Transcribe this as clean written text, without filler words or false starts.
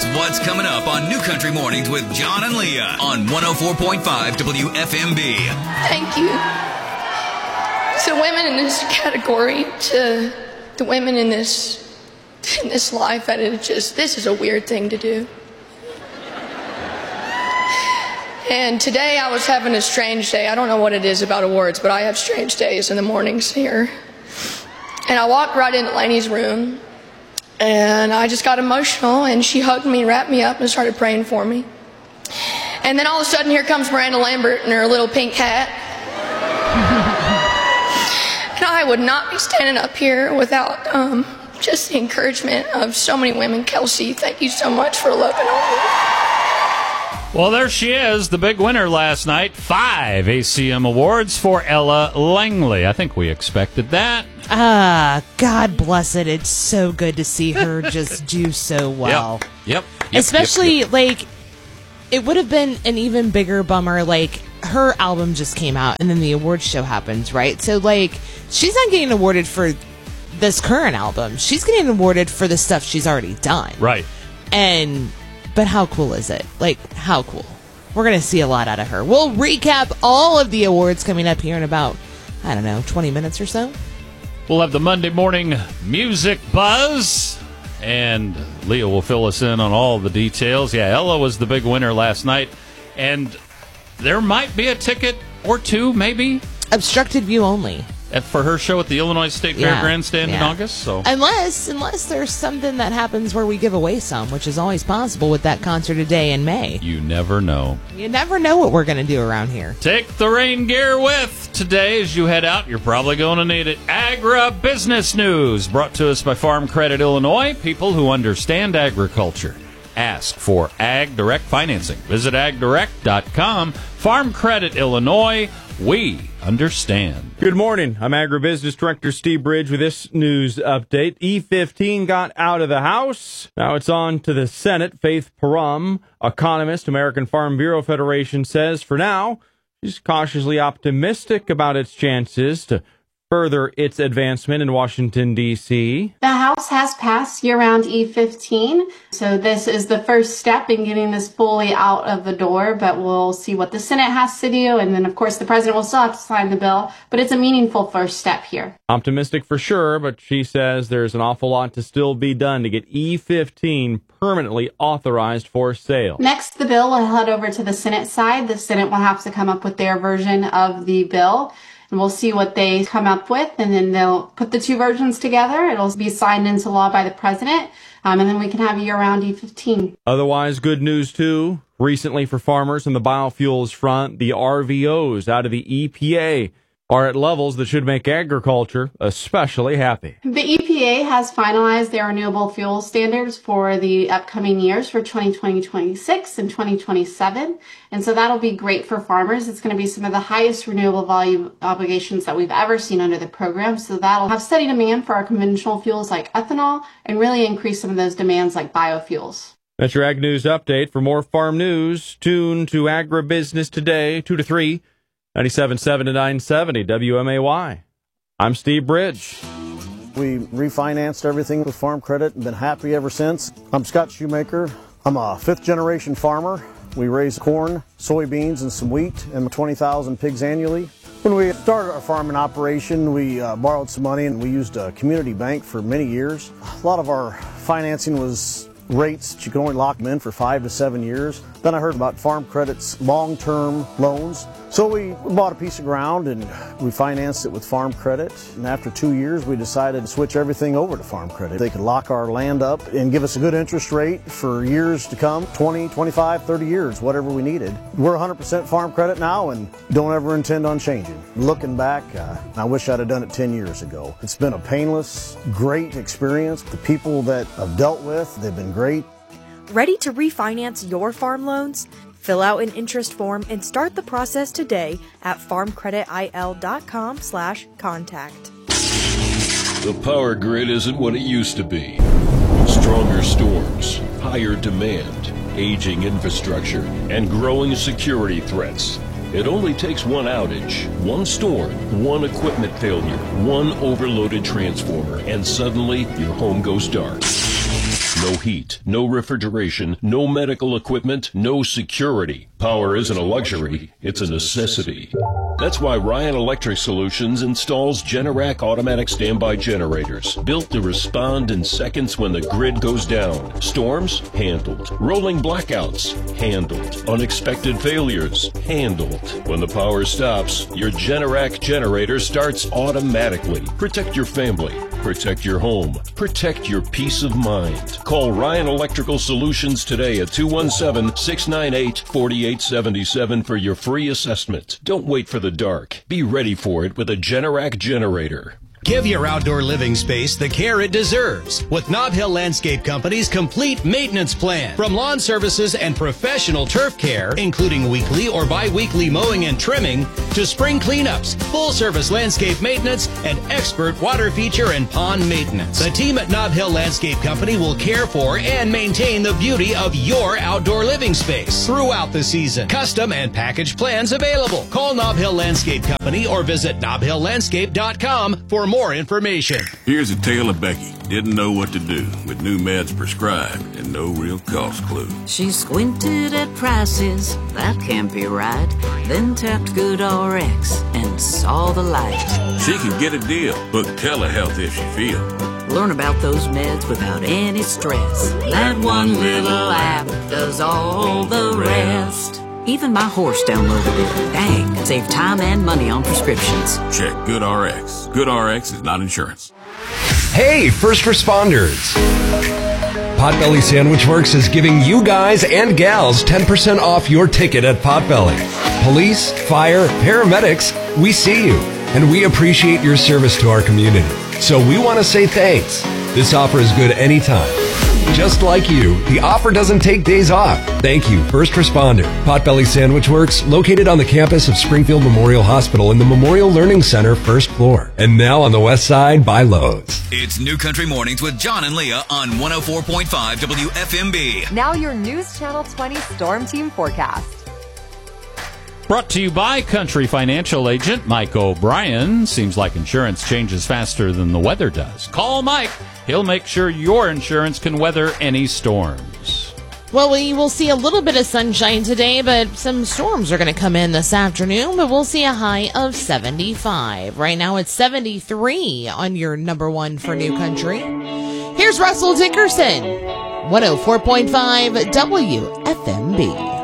what's coming up on New Country Mornings with John and Leah on 104.5 WFMB. Thank you to women in this category, to the women in this life, that this is a weird thing to do. And today I was having a strange day. I don't know what it is about awards, but I have strange days in the mornings here. And I walked right into Lainey's room, and I just got emotional, and she hugged me, wrapped me up, and started praying for me. And then all of a sudden, here comes Miranda Lambert in her little pink hat. And I would not be standing up here without just the encouragement of so many women. Kelsey, thank you so much for loving on me. Well, there she is, the big winner last night. 5 ACM awards for Ella Langley. I think we expected that. God bless it. It's so good to see her just do so well. Yep. Especially, it would have been an even bigger bummer, her album just came out and then the awards show happens, right? So, she's not getting awarded for this current album. She's getting awarded for the stuff she's already done. Right. But how cool is it? How cool? We're going to see a lot out of her. We'll recap all of the awards coming up here in about, 20 minutes or so. We'll have the Monday morning music buzz, and Leah will fill us in on all the details. Yeah, Ella was the big winner last night, and there might be a ticket or two, maybe. Obstructed view only. For her show at the Illinois State Fair Grandstand in August. So Unless there's something that happens where we give away some, which is always possible with that concert today in May. You never know. You never know what we're going to do around here. Take the rain gear with today as you head out. You're probably going to need it. Agribusiness news brought to us by Farm Credit Illinois. People who understand agriculture. Ask for Ag Direct financing. Visit agdirect.com. Farm Credit Illinois. We understand. Good morning. I'm Agribusiness Director Steve Bridge with this news update. E15 got out of the House. Now it's on to the Senate. Faith Parum, economist, American Farm Bureau Federation, says for now, she's cautiously optimistic about its chances to further its advancement in Washington, D.C. The House has passed year-round E15, so this is the first step in getting this fully out of the door, but we'll see what the Senate has to do, and then, of course, the President will still have to sign the bill, but it's a meaningful first step here. Optimistic for sure, but she says there's an awful lot to still be done to get E15 permanently authorized for sale. Next, the bill will head over to the Senate side. The Senate will have to come up with their version of the bill. And we'll see what they come up with, and then they'll put the two versions together. It'll be signed into law by the president, and then we can have year-round E15. Otherwise, good news, too. Recently for farmers on the biofuels front, the RVOs out of the EPA are at levels that should make agriculture especially happy. The EPA has finalized their renewable fuel standards for the upcoming years for 2020-26 and 2027. And so that'll be great for farmers. It's going to be some of the highest renewable volume obligations that we've ever seen under the program. So that'll have steady demand for our conventional fuels like ethanol and really increase some of those demands like biofuels. That's your Ag News Update. For more farm news, tune to Agribusiness Today, 2 to 3. 97.7 to 970 WMAY. I'm Steve Bridge. We refinanced everything with Farm Credit and been happy ever since. I'm Scott Shoemaker. I'm a fifth-generation farmer. We raise corn, soybeans, and some wheat and 20,000 pigs annually. When we started our farming operation, we borrowed some money and we used a community bank for many years. A lot of our financing was rates that you can only lock them in for 5 to 7 years. Then I heard about Farm Credit's long-term loans. So we bought a piece of ground and we financed it with Farm Credit. And after 2 years, we decided to switch everything over to Farm Credit. They could lock our land up and give us a good interest rate for years to come, 20, 25, 30 years, whatever we needed. We're 100% Farm Credit now and don't ever intend on changing. Looking back, I wish I'd have done it 10 years ago. It's been a painless, great experience. The people that I've dealt with, they've been great. Ready to refinance your farm loans? Fill out an interest form and start the process today at farmcreditil.com/contact. The power grid isn't what it used to be. Stronger storms, higher demand, aging infrastructure, and growing security threats. It only takes one outage, one storm, one equipment failure, one overloaded transformer, and suddenly your home goes dark. No heat, no refrigeration, no medical equipment, no security. Power isn't a luxury, it's a necessity. That's why Ryan Electric Solutions installs Generac automatic standby generators, built to respond in seconds when the grid goes down. Storms? Handled. Rolling blackouts? Handled. Unexpected failures? Handled. When the power stops, your Generac generator starts automatically. Protect your family. Protect your home. Protect your peace of mind. Call Ryan Electrical Solutions today at 217-698-4877 for your free assessment. Don't wait for the dark. Be ready for it with a Generac generator. Give your outdoor living space the care it deserves with Nob Hill Landscape Company's complete maintenance plan. From lawn services and professional turf care, including weekly or bi-weekly mowing and trimming, to spring cleanups, full-service landscape maintenance, and expert water feature and pond maintenance. The team at Nob Hill Landscape Company will care for and maintain the beauty of your outdoor living space throughout the season. Custom and package plans available. Call Nob Hill Landscape Company or visit nobhilllandscape.com for more information. Here's a tale of Becky. Didn't know what to do with new meds prescribed and no real cost clue. She squinted at prices, that can't be right. Then tapped GoodRx and saw the light. She can get a deal. Book telehealth if she feels. Learn about those meds without any stress. That one little app does all the rest. Even my horse downloaded it. Dang, save time and money on prescriptions. Check GoodRx. GoodRx is not insurance. Hey, first responders. Potbelly Sandwich Works is giving you guys and gals 10% off your ticket at Potbelly. Police, fire, paramedics, we see you, and we appreciate your service to our community. So we want to say thanks. This offer is good anytime. Just like you, the offer doesn't take days off. Thank you, first responder. Potbelly Sandwich Works, located on the campus of Springfield Memorial Hospital in the Memorial Learning Center, first floor. And now on the west side by Lowe's. It's New Country Mornings with John and Leah on 104.5 WFMB. Now your News Channel 20 Storm Team forecast. Brought to you by Country Financial Agent Mike O'Brien. Seems like insurance changes faster than the weather does. Call Mike. He'll make sure your insurance can weather any storms. Well, we will see a little bit of sunshine today, but some storms are going to come in this afternoon, but we'll see a high of 75. Right now it's 73 on your number one for New Country. Here's Russell Dickerson, 104.5 WFMB.